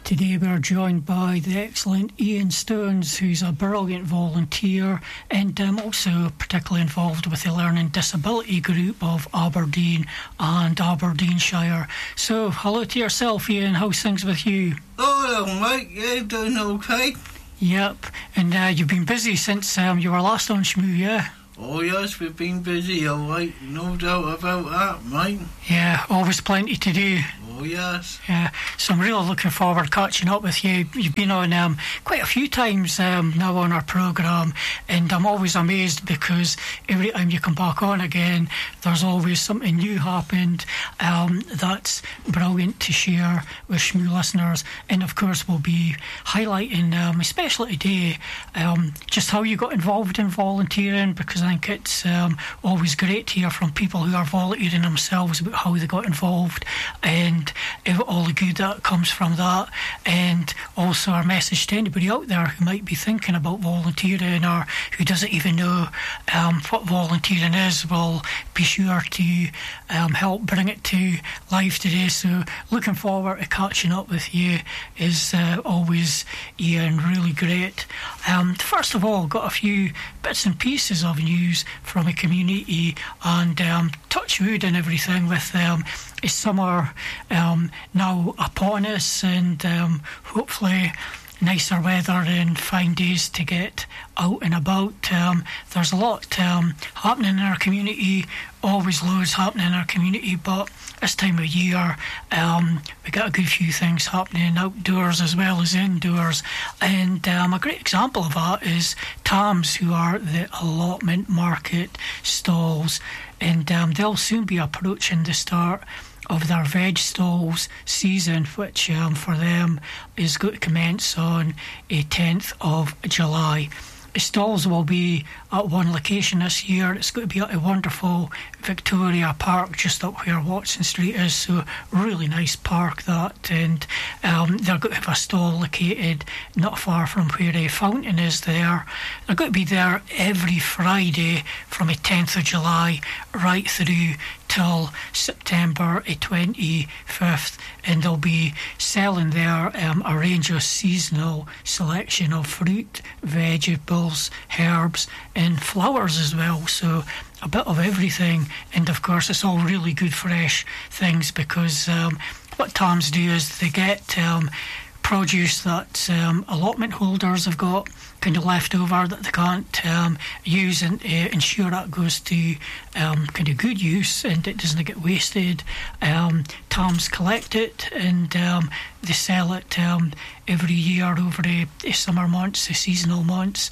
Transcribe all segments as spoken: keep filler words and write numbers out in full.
Today we're joined by the excellent Ian Stones, who's a brilliant volunteer and um, also particularly involved with the Learning Disability Group of Aberdeen and Aberdeenshire. So, hello to yourself, Ian. How's things with you? Oh, hello, mate. Yeah, doing okay. Yep. And uh, you've been busy since um, you were last on Shmoo, yeah? Oh, yes, we've been busy, all right. No doubt about that, mate. Yeah, always plenty to do. Oh, yes. Yeah, so I'm really looking forward to catching up with you. You've been on um, quite a few times um, now on our programme, and I'm always amazed because every time you come back on again, there's always something new happened um, that's brilliant to share with Shmoo listeners. And of course, we'll be highlighting, um, especially today, um, just how you got involved in volunteering, because I think it's um, always great to hear from people who are volunteering themselves about how they got involved and all the good that comes from that. And also our message to anybody out there who might be thinking about volunteering or who doesn't even know um, what volunteering is, will be sure to um, help bring it to life today. So looking forward to catching up with you is uh, always, Ian, really great. Um, first of all, got a few bits and pieces of news from the community, and um, touch wood and everything with um, is summer um, now upon us, and um, hopefully nicer weather and fine days to get out and about. Um, there's a lot um, happening in our community, always loads happening in our community, but this time of year um, we got a good few things happening outdoors as well as indoors. And um, a great example of that is Tams, who are the allotment market stalls, and um, they'll soon be approaching the start of their veg stalls season, which um, for them is going to commence on the tenth of July. The stalls will be at one location this year. It's going to be at a wonderful Victoria Park just up where Watson Street is, so really nice park that. And um, they're going to have a stall located not far from where a fountain is there. They're going to be there every Friday from the tenth of July right through till September twenty-fifth, and they'll be selling there um, a range of seasonal selection of fruit, vegetables, herbs and flowers as well, so a bit of everything. And of course it's all really good fresh things, because um, what Tams do is they get um, produce that um, allotment holders have got kind of left over that they can't um, use, and uh, ensure that goes to um, kind of good use and it doesn't get wasted. Um, Tams collect it and um, they sell it um, every year over the, the summer months, the seasonal months,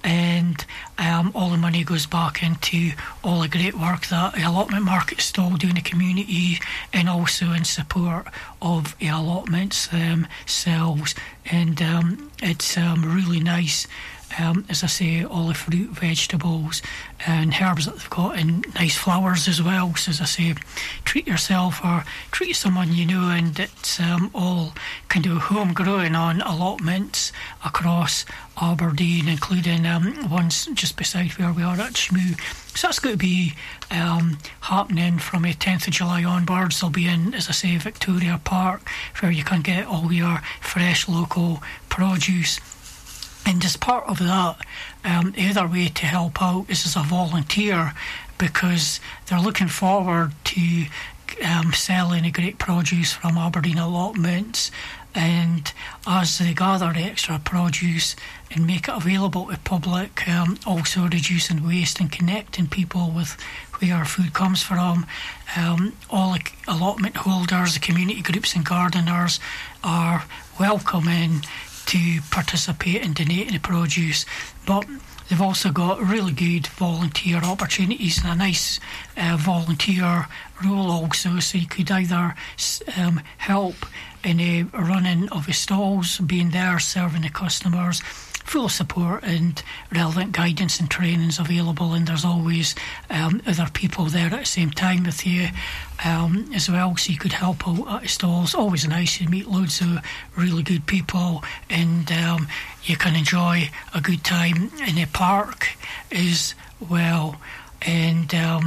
and um, all the money goes back into all the great work that the allotment market stall do in the community, and also in support of the allotments themselves. And um, it's um, really nice. Um, as I say, all the fruit, vegetables and herbs that they've got, and nice flowers as well. So as I say, treat yourself or treat someone you know, and it's um, all kind of homegrown on allotments across Aberdeen, including um, ones just beside where we are at Shmoo. So that's going to be um, happening from the tenth of July onwards. They'll be in, as I say, Victoria Park, where you can get all your fresh local produce. And as part of that, um, the other way to help out is as a volunteer, because they're looking forward to um, selling the great produce from Aberdeen allotments. And as they gather the extra produce and make it available to the public, um, also reducing waste and connecting people with where food comes from, um, all the allotment holders, the community groups and gardeners are welcoming to participate in donating the produce. But they've also got really good volunteer opportunities and a nice uh, volunteer role also, so you could either um, help in the running of the stalls, being there serving the customers. Full support and relevant guidance and trainings available, and there's always um, other people there at the same time with you um, as well, so you could help out at the stalls. Always nice, you meet loads of really good people, and um, you can enjoy a good time in the park as well. And um,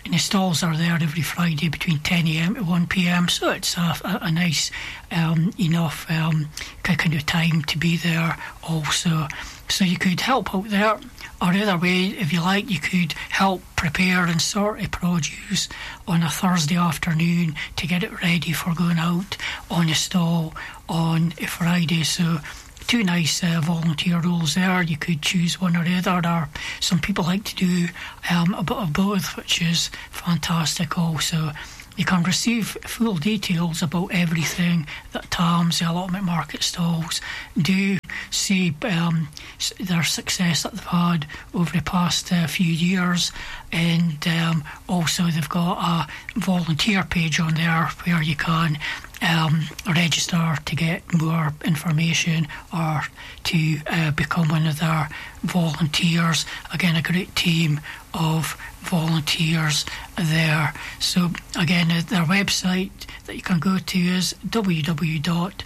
and the stalls are there every Friday between ten a m to one p m, so it's a, a, a nice um, enough um, kind of time to be there also. So you could help out there, or the other way, if you like, you could help prepare and sort the produce on a Thursday afternoon to get it ready for going out on the stall on a Friday. So two nice uh, volunteer roles there. You could choose one or the other, or some people like to do um, a bit of both, which is fantastic also. You can receive full details about everything that Tom's, the allotment market stalls, do. See um, their success that they've had over the past uh, few years, and um, also they've got a volunteer page on there where you can um, register to get more information or to uh, become one of their volunteers. Again, a great team of volunteers there. So again, uh, their website that you can go to is w w w dot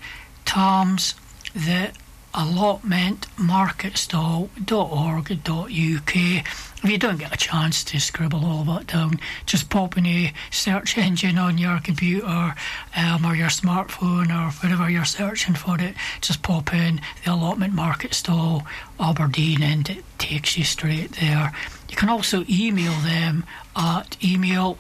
toms the allotment market stall dot org dot u k. If you don't get a chance to scribble all that down, just pop in a search engine on your computer um, or your smartphone or wherever you're searching for it. Just pop in the allotment market stall Aberdeen and it takes you straight there. You can also email them at email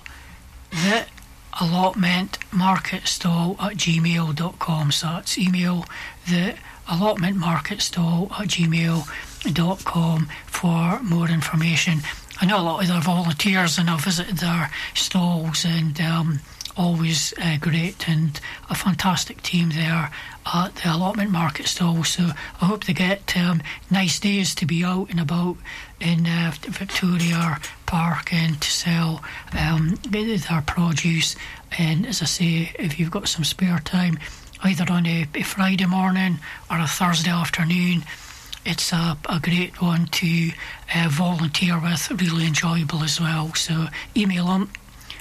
the allotment market stall at gmail dot com. So that's email the allotment market stall at gmail dot com for more information. I know a lot of their volunteers, and I've visited their stalls, and um, always uh, great, and a fantastic team there at the allotment market stall. So I hope they get um, nice days to be out and about in uh, Victoria Park and to sell um, their produce. And as I say, if you've got some spare time, either on a, a Friday morning or a Thursday afternoon, it's a, a great one to uh, volunteer with, really enjoyable as well. So email them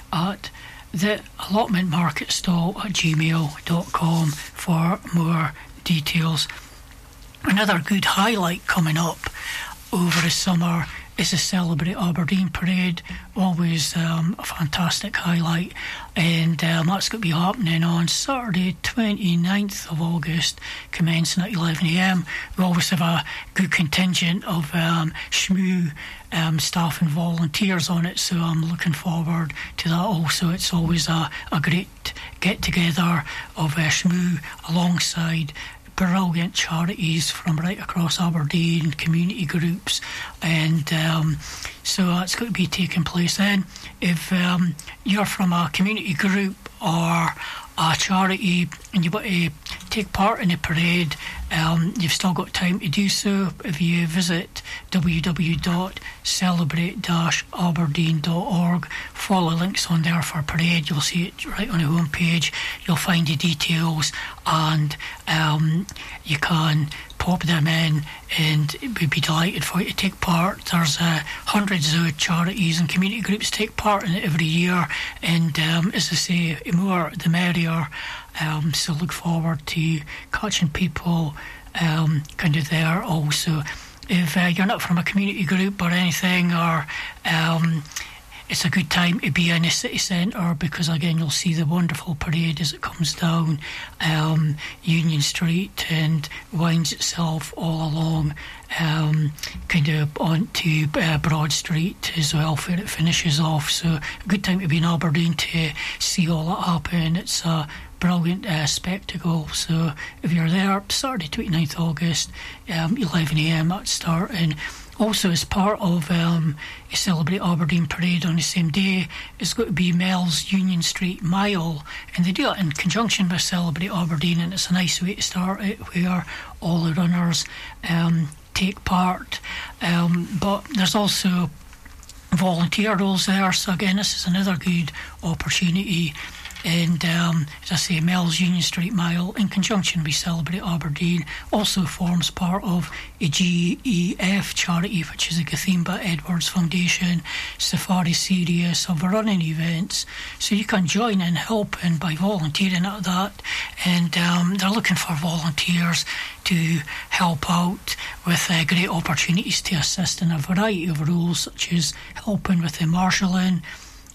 at the allotment market stall at gmail dot com for more details. Another good highlight coming up over the summer is the Celebrate Aberdeen Parade. Always um, a fantastic highlight, and um, that's going to be happening on Saturday twenty-ninth of August, commencing at eleven a m. We always have a good contingent of um, S M U um, staff and volunteers on it, so I'm looking forward to that also. It's always a, a great get-together of uh, S M U alongside brilliant charities from right across Aberdeen, community groups, and um, so that's going to be taking place then. If um, you're from a community group or a charity and you want to take part in the parade, um, you've still got time to do so. If you visit w w w dot celebrate dash aberdeen dot org, follow links on there for parade, you'll see it right on the home page. You'll find the details, and um, you can pop them in, and we'd be delighted for you to take part. There's uh, hundreds of charities and community groups take part in it every year, and um, as I say, the more the merrier. Um, so look forward to catching people um, kind of there also. If uh, you're not from a community group or anything, or um, it's a good time to be in the city centre, because again you'll see the wonderful parade as it comes down um, Union Street and winds itself all along um, kind of onto uh, Broad Street as well, where it finishes off. So a good time to be in Aberdeen to see all that happen. It's a brilliant uh, spectacle. So if you're there, Saturday twenty-ninth of August, um, eleven a m at start. And also, as part of um, a Celebrate Aberdeen Parade on the same day, it's going to be Mel's Union Street Mile, and they do it in conjunction with Celebrate Aberdeen, and it's a nice way to start it where all the runners um, take part. Um, but there's also volunteer roles there, so again, this is another good opportunity. And um, as I say, Mel's Union Street Mile, in conjunction with Celebrate Aberdeen, also forms part of a G E F charity, which is the Gathimba Edwards Foundation Safari series of running events. So you can join in helping by volunteering at that, and um, they're looking for volunteers to help out with uh, great opportunities to assist in a variety of roles, such as helping with the marshalling,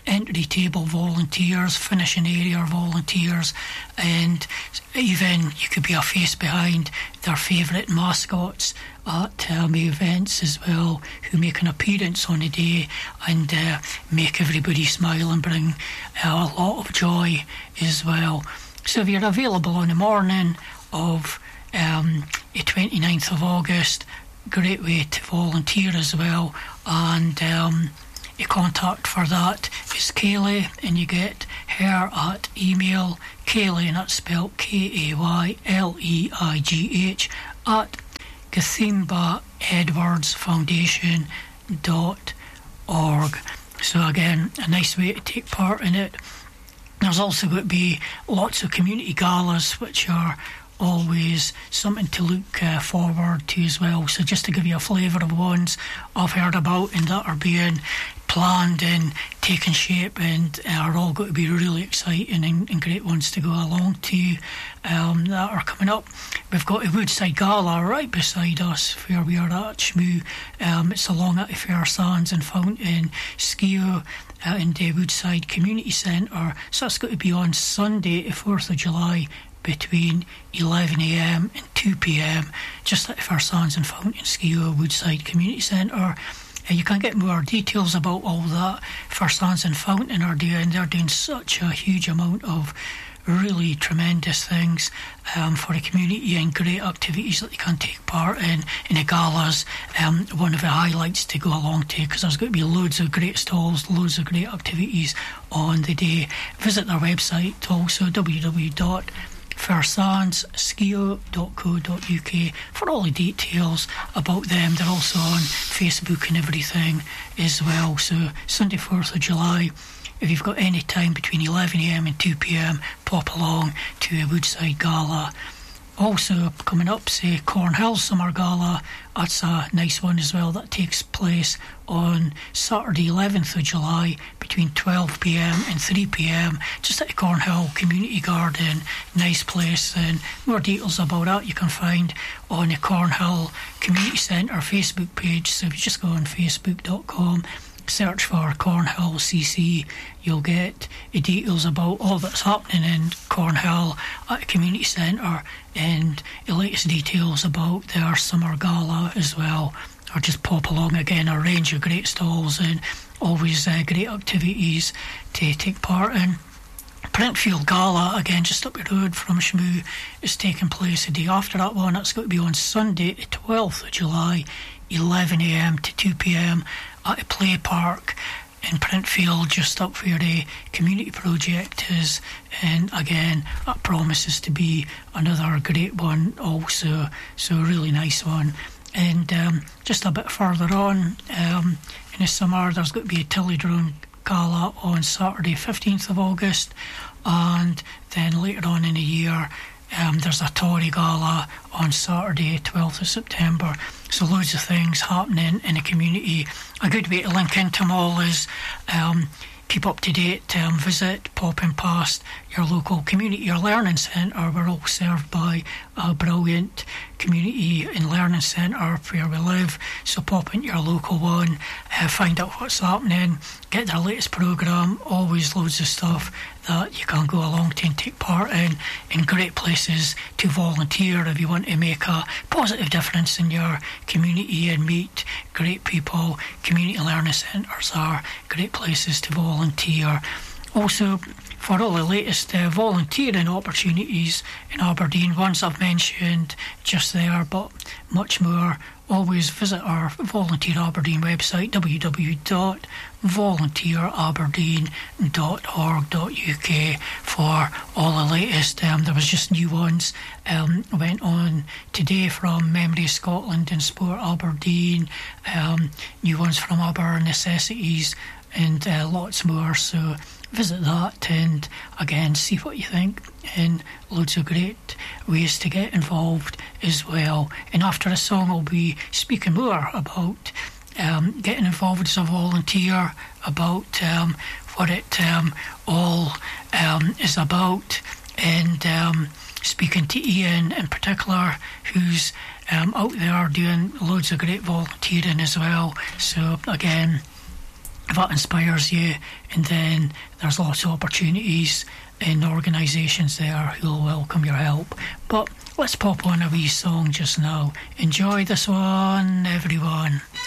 entry table volunteers, finishing area volunteers, and even you could be a face behind their favourite mascots at um, events as well, who make an appearance on the day and uh, make everybody smile and bring uh, a lot of joy as well. So if you're available on the morning of um, the twenty-ninth of August, great way to volunteer as well. And um, the contact for that is Kaylee, and you get her at email Kaylee, and that's spelled K A Y L E I G H, at Gathimba Edwards Foundation dot org. So again, a nice way to take part in it. There's also going to be lots of community galas, which are always something to look uh, forward to as well. So just to give you a flavour of ones I've heard about and that are being planned and taking shape and are all going to be really exciting and, and great ones to go along to um, that are coming up. We've got a Woodside Gala right beside us where we are at Shmoo. Um, it's along at the Fair Sands and Fountain Skio uh, in the Woodside Community Centre. So that's going to be on Sunday, the fourth of July, between eleven a m and two p m, just at the Fair Sands and Fountain Skio Woodside Community Centre. Uh, you can get more details about all that. Fair Sands and Fountain are doing, they're doing such a huge amount of really tremendous things um, for the community and great activities that they can take part in. In the galas, um, one of the highlights to go along to, because there's going to be loads of great stalls, loads of great activities on the day. Visit their website also, w w w dot fair sands skio dot co dot u k, for all the details about them. They're also on Facebook and everything as well. So Sunday fourth of July, if you've got any time between eleven a m and two p m, pop along to a Woodside Gala. Also coming up, say Cornhill Summer Gala. That's a nice one as well. That takes place on Saturday eleventh of July between twelve p m and three p m, just at the Cornhill Community Garden. Nice place, and more details about that you can find on the Cornhill Community Centre Facebook page. So if you just go on facebook dot com, search for Cornhill C C, you'll get the details about all that's happening in Cornhill at the community centre and the latest details about their summer gala as well. Or just pop along. Again, a range of great stalls and always uh, great activities to take part in. Printfield Gala, again just up the road from Shmoo, is taking place the day after that one. That's going to be on Sunday the twelfth of July, eleven a m to two p m at the Play Park in Printfield, just up where the community project is. And again, that promises to be another great one also, so a really nice one. And um, just a bit further on um, in the summer, there's going to be a Tillydrone Gala on Saturday fifteenth of August, and then later on in the year um, there's a Tory Gala on Saturday twelfth of September. So loads of things happening in the community. A good way to link into them all is um, keep up to date, um, visit, popping past your local community or learning centre. We're all served by a brilliant community and learning centre where we live, so pop into your local one, uh, find out what's happening, get their latest programme. Always loads of stuff that you can go along to and take part in, and great places to volunteer if you want to make a positive difference in your community and meet great people. Community learning centres are great places to volunteer. Also, for all the latest uh, volunteering opportunities in Aberdeen, ones I've mentioned just there, but much more, always visit our Volunteer Aberdeen website, w w w dot volunteer aberdeen dot org dot u k, for all the latest. Um, there was just new ones um, went on today from Memory Scotland and Sport Aberdeen, um, new ones from Aber Necessities, and uh, lots more. So visit that and again see what you think, and loads of great ways to get involved as well. And after the song I'll be speaking more about um, getting involved as a volunteer, about um, what it um, all um, is about, and um, speaking to Ian in particular, who's um, out there doing loads of great volunteering as well. So again, if that inspires you, and then there's lots of opportunities and organisations there who'll welcome your help. But let's pop on a wee song just now. Enjoy this one, everyone.